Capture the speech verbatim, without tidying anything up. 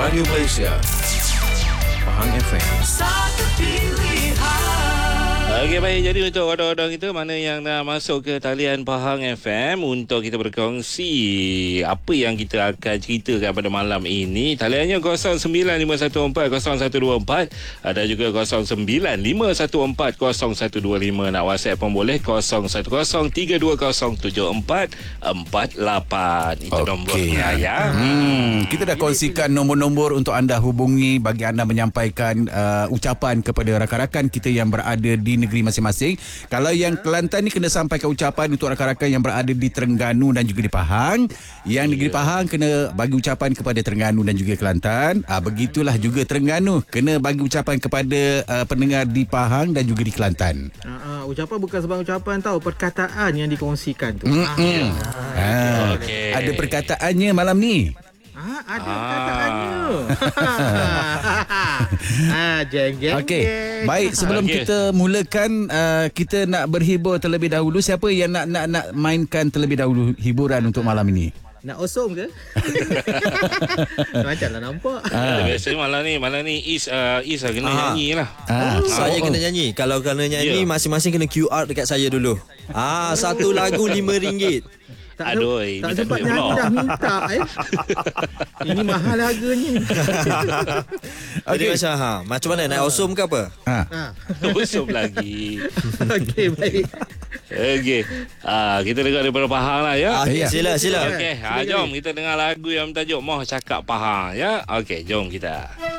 Radio Malaysia, Pahang F M. Satu pilihan. Okey, baik. Jadi untuk orang-orang kita mana yang nak masuk ke talian Pahang F M untuk kita berkongsi apa yang kita akan ceritakan pada malam ini, taliannya kosong sembilan lima satu empat kosong satu dua empat dan juga kosong sembilan lima satu empat kosong satu dua lima. Nak WhatsApp pun boleh kosong satu kosong tiga dua kosong tujuh empat empat lapan. Itu okay. Nombornya ya. Hmm, kita dah kongsikan nombor-nombor untuk anda hubungi bagi anda menyampaikan uh, ucapan kepada rakan-rakan kita yang berada di negeri masing-masing. Kalau yang Kelantan ni kena sampaikan ucapan untuk rakan-rakan yang berada di Terengganu dan juga di Pahang. Yang negeri Pahang kena bagi ucapan kepada Terengganu dan juga Kelantan. Ah, begitulah juga Terengganu kena bagi ucapan kepada uh, pendengar di Pahang dan juga di Kelantan. Uh, uh, ucapan bukan sebarang ucapan tau, perkataan yang dikongsikan tu. Mm-hmm. Ah, ah, okay. Ada perkataannya malam ni. Ah, ada Ah. perkataannya. ah, jeng jeng. Okey. Baik, sebelum Okey. kita mulakan uh, kita nak berhibur terlebih dahulu. Siapa yang nak nak nak mainkan terlebih dahulu hiburan untuk malam ini? Nak osong ke? Macamlah nampak. Ah. Biasanya malam ni Malam ni Is uh, Is lah kena Ah. nyanyi lah. Ah, Saya oh, kena oh. nyanyi. Kalau kena nyanyi, Ya. masing-masing kena Q R dekat saya dulu. Ah, satu lagu lima ringgit. Tak, Aduh, tak minta sempat duit nyanyi pula. dah minta eh. Ini mahal harganya. Jadi macam ha, macam mana nak awesome ke apa? Ha. Ha. Busuk lagi. Okey, baik. Okey. Ah, kita dengar daripada Pahang lah ya. Ah, Ya. sila sila. Okey, ha, jom kita dengar lagu yang bertajuk Moh Cakap Pahang ya. Okey, jom kita.